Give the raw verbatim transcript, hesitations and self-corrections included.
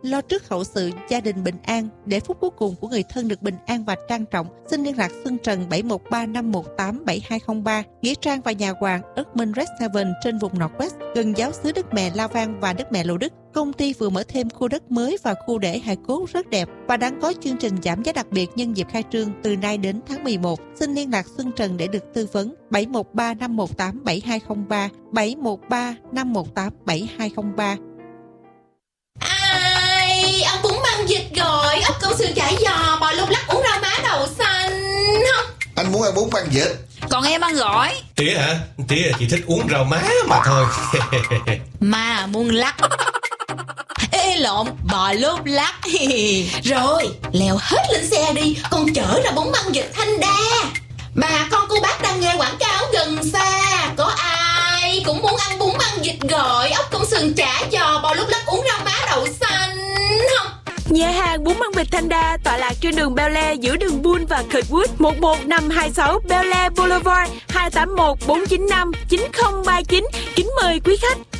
lo trước hậu sự, gia đình bình an, để phút cuối cùng của người thân được bình an và trang trọng. Xin liên lạc Xuân Trần bảy một ba năm một tám bảy hai không ba, nghĩa trang và nhà hoàng Ất Minh Red Seven trên vùng Northwest, gần giáo xứ Đức Mẹ La Vang và Đức Mẹ Lộ Đức. Công ty vừa mở thêm khu đất mới và khu để hài cốt rất đẹp và đang có chương trình giảm giá đặc biệt nhân dịp khai trương từ nay đến tháng mười một. Xin liên lạc Xuân Trần để được tư vấn. bảy một ba năm một tám bảy hai không ba, bảy một ba năm một tám bảy hai không ba. Ai, ông bún băng vịt rồi, ốc câu sườn chả giò, bò lúc lắc, uống rau má đậu xanh không? Anh muốn ăn bún băng vịt. Còn em ăn gỏi. Tía hả? Tía chỉ thích uống rau má mà thôi. Mà muốn lắc. Ê lộn, bò lúc lắc. Rồi, leo hết lên xe đi, con chở ra bún băng vịt Thanh Đa. Bà con cô bác đang nghe quảng cáo gần xa. Có ai cũng muốn ăn bún băng vịt gỏi, ốc công sườn chả giò, bò lúc lắc, uống rau má đậu xanh không? Nhà hàng bún băng vịt Thanh Đa tọa lạc trên đường Bel Air giữa đường Bull và Kirkwood, một một năm hai sáu Bel Air Boulevard, hai tám một bốn chín năm chín không ba chín. Kính mời quý khách.